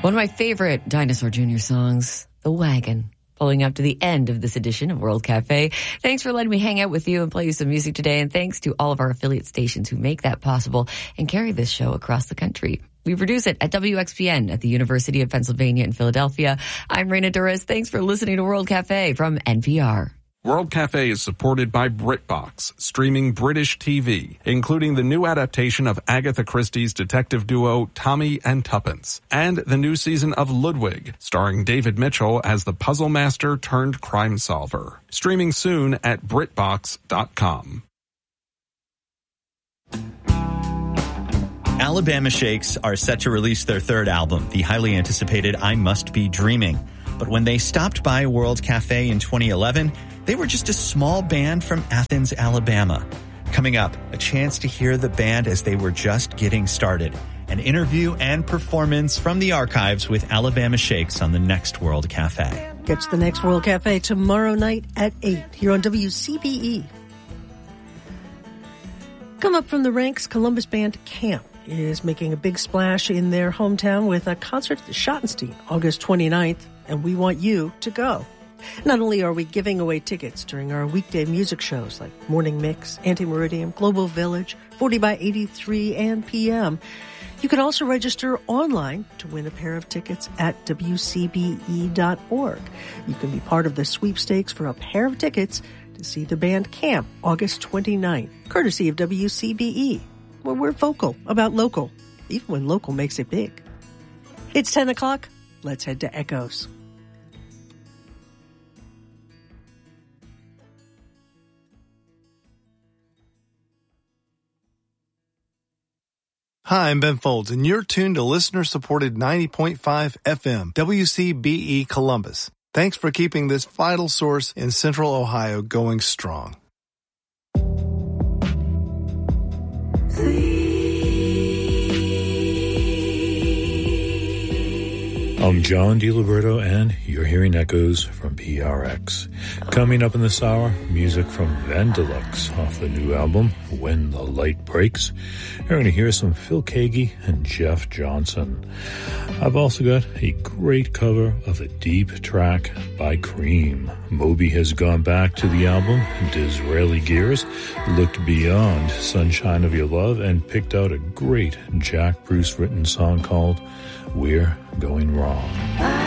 One of my favorite Dinosaur Jr. songs, The Wagon. Pulling up to the end of this edition of World Cafe. Thanks for letting me hang out with you and play you some music today. And thanks to all of our affiliate stations who make that possible and carry this show across the country. We produce it at WXPN at the University of Pennsylvania in Philadelphia. I'm Raina Duras. Thanks for listening to World Cafe from NPR. World Cafe is supported by BritBox, streaming British TV, including the new adaptation of Agatha Christie's detective duo Tommy and Tuppence, and the new season of Ludwig, starring David Mitchell as the puzzle master turned crime solver. Streaming soon at BritBox.com. Alabama Shakes are set to release their third album, the highly anticipated I Must Be Dreaming. But when they stopped by World Cafe in 2011, they were just a small band from Athens, Alabama. Coming up, a chance to hear the band as they were just getting started. An interview and performance from the archives with Alabama Shakes on the next World Cafe. Catch the next World Cafe tomorrow night at 8 here on WCBE. Come up from the ranks, Columbus band Camp is making a big splash in their hometown with a concert at the Schottenstein, August 29th, and we want you to go. Not only are we giving away tickets during our weekday music shows like Morning Mix, Anti-Meridian, Global Village, 40 by 83, and PM, you can also register online to win a pair of tickets at WCBE.org. You can be part of the sweepstakes for a pair of tickets to see the band Camp August 29th, courtesy of WCBE, where we're vocal about local, even when local makes it big. It's 10 o'clock. Let's head to Echoes. Hi, I'm Ben Folds, and you're tuned to listener-supported 90.5 FM, WCBE Columbus. Thanks for keeping this vital source in Central Ohio going strong. I'm John DiLiberto, and you're hearing Echoes from PRX. Coming up in this hour, music from Vandeluxe off the new album, When the Light Breaks. You're going to hear some Phil Keaggy and Jeff Johnson. I've also got a great cover of a deep track by Cream. Moby has gone back to the album, Disraeli Gears, looked beyond Sunshine of Your Love, and picked out a great Jack Bruce written song called We're Going Wrong.